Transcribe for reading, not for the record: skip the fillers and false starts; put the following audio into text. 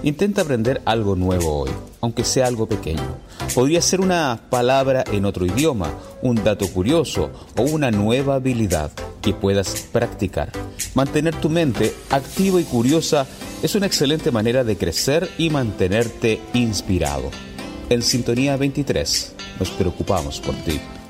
Intenta aprender algo nuevo hoy, aunque sea algo pequeño. Podría ser una palabra en otro idioma, un dato curioso o una nueva habilidad que puedas practicar. Mantener tu mente activa y curiosa es una excelente manera de crecer y mantenerte inspirado. En Sintonía 23, nos preocupamos por ti.